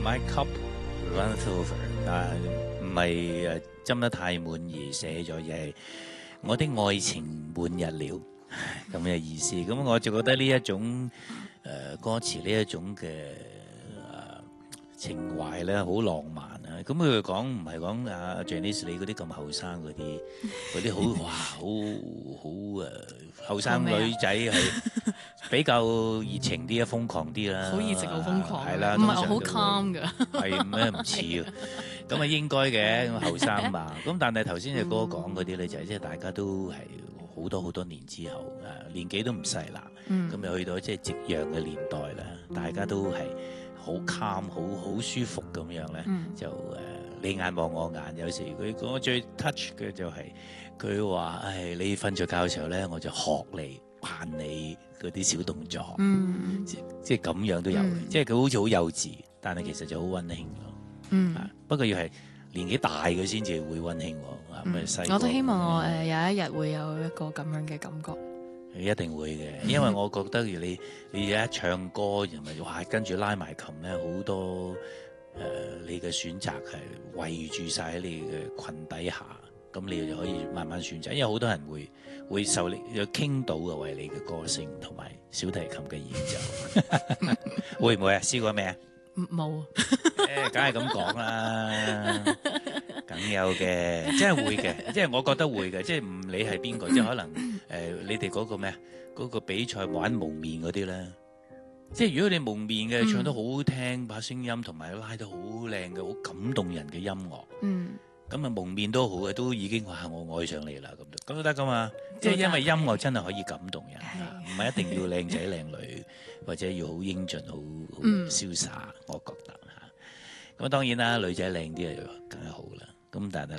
My cup runneth over 啊，唔係斟得太滿而寫咗，而係我的愛情滿溢了咁嘅意思。咁我就覺得呢一種歌詞呢一種嘅情懷咧，好浪漫啊！咁佢講唔係講阿 Janice 你嗰啲咁後生嗰啲好哇好後生女仔係比較熱情啲啊，瘋狂啲啦， 好熱情好瘋狂， 係啦， 唔係我好 calm 㗎， 係咩唔似啊？咁啊應該嘅，咁後生嘛。咁但係頭先隻歌講嗰啲咧，就係即係大家都係好多年之後年紀都唔細啦，咁又去到即係夕陽嘅年代啦，大家都係好 calm 好舒服咁樣咧，就你眼望我眼。有時佢講最 touch 嘅就係佢話：你瞓着覺嘅時候咧，我就學你扮你嗰啲小動作，即係咁樣都有嘅。即係佢好似好幼稚，但係其實就好溫馨咯。不過要係年紀大嘅先至會溫馨喎。 我都希望我有一日會有一個咁樣嘅感覺。 一定會嘅，因為我覺得你一唱歌，又咪哇跟住拉埋琴咧，好多你嘅選擇係圍住晒喺你嘅裙底下，咁你就可以慢慢選擇。因為好多人會受你有傾到嘅，為你嘅歌聲同埋小提琴嘅演奏，會唔會啊？試過未啊？ 冇， 梗係咁講啦，梗有嘅，即係會嘅，即係我覺得會嘅，即係唔理係邊個，即係可能你哋嗰個咩嗰個比賽玩蒙面嗰啲咧，即係如果你蒙面嘅唱得好好聽，把聲音同埋拉得好靚嘅，好感動人嘅音樂，咁啊蒙面都好嘅，都已經話我愛上你啦，咁都得噶嘛，即係因為音樂真係可以感動人，唔係一定要靚仔靚女或者要好英俊好瀟灑，我覺得嚇。咁當然啦，女仔靚啲就梗係好啦，咁但係